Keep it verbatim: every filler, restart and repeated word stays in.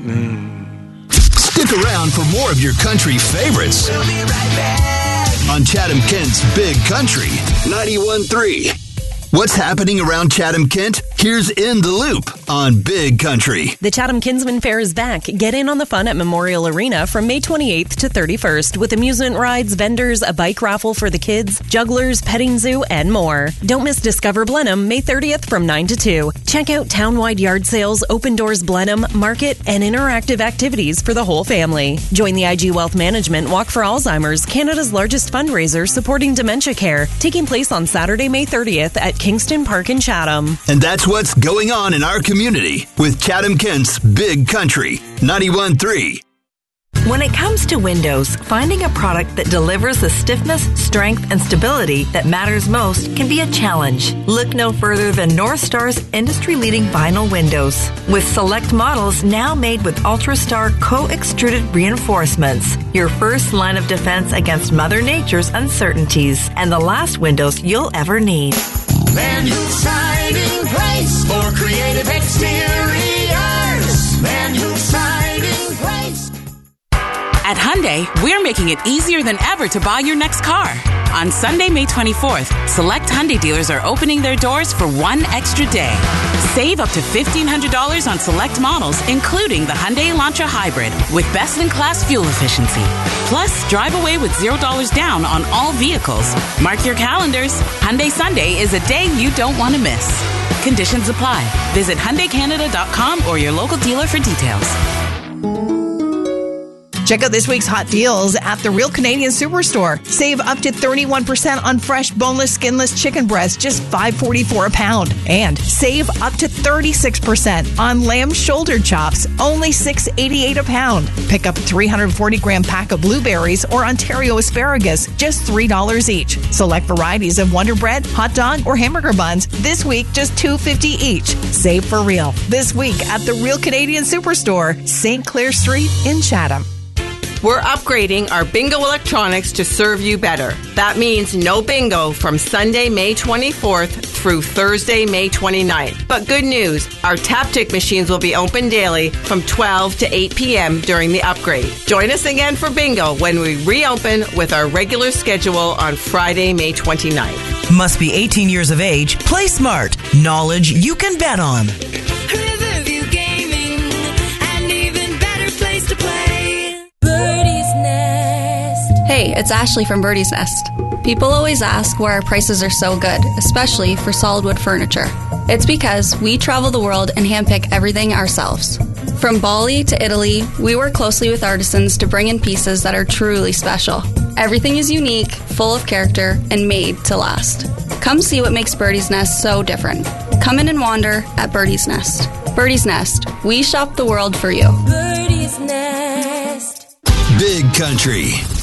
Mm. Stick around for more of your country favorites. We'll be right back on Chatham-Kent's Big Country ninety-one point three. What's happening around Chatham-Kent? Here's In the Loop on Big Country. The Chatham Kinsman Fair is back. Get in on the fun at Memorial Arena from May twenty-eighth to thirty-first with amusement rides, vendors, a bike raffle for the kids, jugglers, petting zoo, and more. Don't miss Discover Blenheim May thirtieth from nine to two. Check out townwide yard sales, open doors Blenheim, market, and interactive activities for the whole family. Join the I G Wealth Management Walk for Alzheimer's, Canada's largest fundraiser supporting dementia care, taking place on Saturday, May thirtieth at Kingston Park in Chatham. And that's what's going on in our community with Chatham-Kent's Big Country ninety-one point three. When it comes to windows, finding a product that delivers the stiffness, strength, and stability that matters most can be a challenge. Look no further than North Star's industry-leading vinyl windows. With select models now made with UltraStar co-extruded reinforcements, your first line of defense against Mother Nature's uncertainties, and the last windows you'll ever need. Van Hool Siding Place for creative exteriors. Van Hool Siding Place. At Hyundai, we're making it easier than ever to buy your next car. On Sunday, May twenty-fourth, select Hyundai dealers are opening their doors for one extra day. Save up to fifteen hundred dollars on select models, including the Hyundai Elantra Hybrid, with best-in-class fuel efficiency. Plus, drive away with zero dollars down on all vehicles. Mark your calendars. Hyundai Sunday is a day you don't want to miss. Conditions apply. Visit Hyundai Canada dot com or your local dealer for details. Check out this week's hot deals at the Real Canadian Superstore. Save up to thirty-one percent on fresh, boneless, skinless chicken breast, just five dollars and forty-four cents a pound. And save up to thirty-six percent on lamb shoulder chops, only six dollars and eighty-eight cents a pound. Pick up a three hundred forty gram pack of blueberries or Ontario asparagus, just three dollars each. Select varieties of Wonder Bread, hot dog, or hamburger buns, this week just two dollars and fifty cents each. Save for real. This week at the Real Canadian Superstore, Saint Clair Street in Chatham. We're upgrading our bingo electronics to serve you better. That means no bingo from Sunday, May twenty-fourth through Thursday, May twenty-ninth. But good news, our Taptic machines will be open daily from twelve to eight p.m. during the upgrade. Join us again for bingo when we reopen with our regular schedule on Friday, May twenty-ninth. Must be eighteen years of age. Play smart. Knowledge you can bet on. Riverview Gaming, an even better place to play. Hey, it's Ashley from Birdie's Nest. People always ask why our prices are so good, especially for solid wood furniture. It's because we travel the world and handpick everything ourselves. From Bali to Italy, we work closely with artisans to bring in pieces that are truly special. Everything is unique, full of character, and made to last. Come see what makes Birdie's Nest so different. Come in and wander at Birdie's Nest. Birdie's Nest, we shop the world for you. Birdie's Nest. Big Country